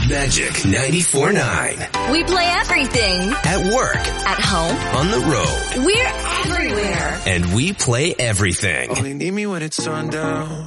Magic 94.9. We play everything. At work. At home. On the road. We're everywhere. And we play everything. Only need me when it's sundown.